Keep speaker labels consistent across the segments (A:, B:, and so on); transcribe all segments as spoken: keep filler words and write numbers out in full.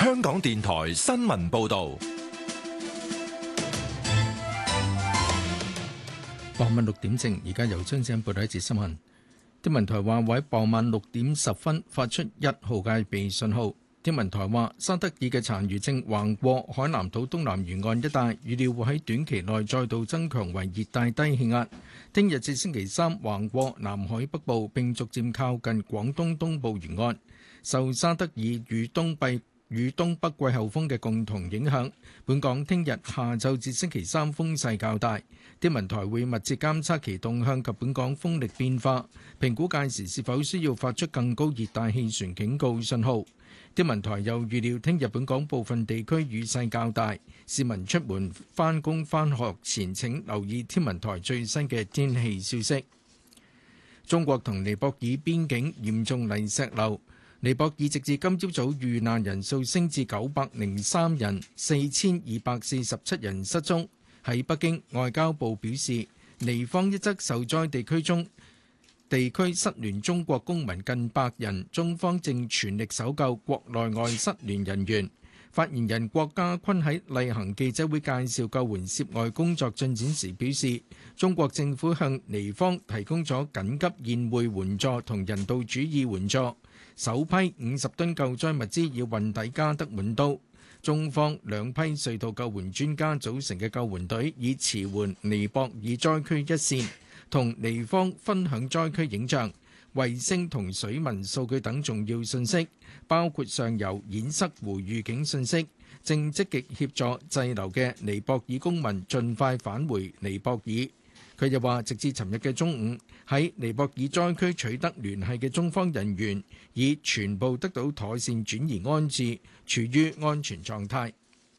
A: 香港電台新聞報道。
B: 傍晚六點正，而家由張生報道一節新聞。天文台話會喺傍晚六點十分發出一號戒備信號。天文台話，沙德爾嘅殘餘正橫過海南島東南沿岸一帶，預料會喺短期內再度增強為熱帶低氣壓。聽日至星期三橫過南海北部，並逐漸靠近廣東東部沿岸。受沙德爾與東北與東北季候風嘅共同影響，本港聽日下晝至星期三風勢較大。天文台會密切監測其動向及本港風力變化，評估屆時是否需要發出更高熱帶氣旋警告信號。天文台又預料聽日本港部分地區雨勢較大，市民出門返工返學前請留意天文台最新嘅天氣消息。中國同尼泊爾邊境嚴重泥石流，尼泊爾直至今朝早遇難人數升至九百零三人，四千二百四十七人失蹤。喺北京，外交部表示，尼方一則受災地區中地區失聯中國公民近百人，中方正全力搜救國內外失聯人員。發言人郭家坤喺例行記者會介紹救援涉外工作進展時表示，中國政府向尼方提供咗緊急現匯援助同人道主義援助，首批五十噸救災物資要運抵加德滿都。中方兩批隧道救援專家組成嘅救援隊，以馳援尼泊爾災區一線，同尼方分享災區影像、衛星同水文數據等重要信息，包括上游堰塞湖預警信息，正積極協助滯留嘅尼泊爾公民盡快返回尼泊爾。佢又話，直至尋日嘅中午，喺尼泊爾災區取得聯繫嘅中方人員已全部得到妥善轉移安置，處於安全狀態。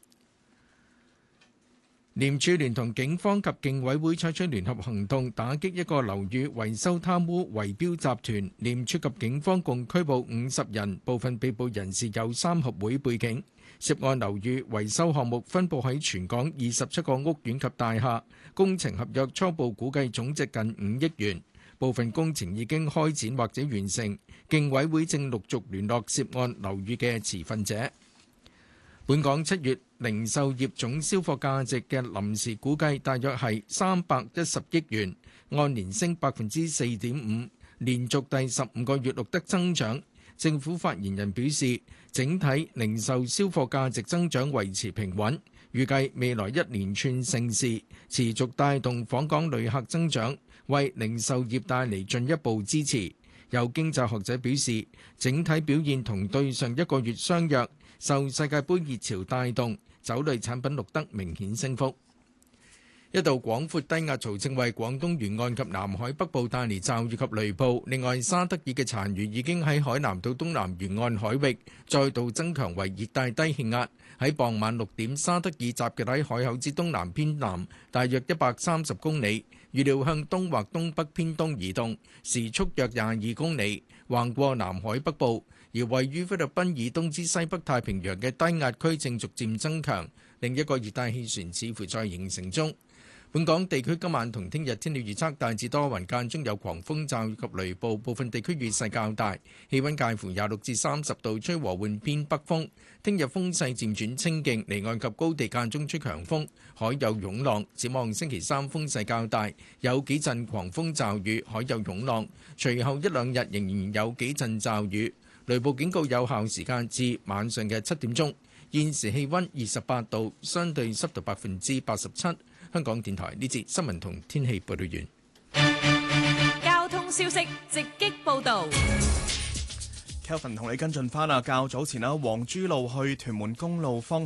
B: 廉署聯同警方及競委會採取聯合行動，打擊一個樓宇維修貪污圍標集團。廉署及警方共拘捕五十人，部分被捕人士有三合會背景。涉案樓宇維修項目分佈喺全港二十七個屋苑及大廈，工程合約初步估計總值近五億元，部分工程已經開展或者完成。競委會正陸續聯絡涉案樓宇嘅持份者。本港七月零售業總銷貨價值嘅臨時估計大約係三百一十億元，按年升百分之四點五，連續第十五個月錄得增長。政府發言人表示，整體零售銷貨價值增長維持平穩，預計未來一連串盛事持續帶動訪港旅客增長，為零售業帶嚟進一步支持。有經濟學者表示，整體表現同對上一個月相若，受世界盃熱潮帶動，酒類產品錄得明顯升幅。一道廣闊低壓槽正為廣東沿岸及南海北部帶嚟驟雨及雷暴。另外，沙德爾嘅殘餘已經喺海南島東南沿岸海域再度增強為熱帶低氣壓。喺傍晚六點，沙德爾集結喺海口之東南偏南大約一百三十公里，預料向東或東北偏東移動，時速約廿二公里，橫過南海北部。而位於菲律賓以東之西北太平洋嘅低壓區正逐漸增強，另一個熱帶氣旋似乎在形成中。本港地區今晚同聽日天氣預測大致多雲，間中有狂風驟雨及雷暴，部分地區雨勢較大，氣温介乎廿六至三十度，吹和緩偏北風。聽日風勢漸轉清勁，離岸及高地間中吹強風，海有湧浪。展望星期三風勢較大，有幾陣狂風驟雨，海有湧浪。隨後一兩日仍然有幾陣驟雨，雷暴警告有效時間至晚上嘅七點鐘。現時氣温二十八度，相對濕度百分之八十七。香港電台呢節新聞同天氣報道完。
C: 交通消息直擊報導。
D: Kelvin 同你跟進翻啊，較早前啦，黃珠路去屯門公路方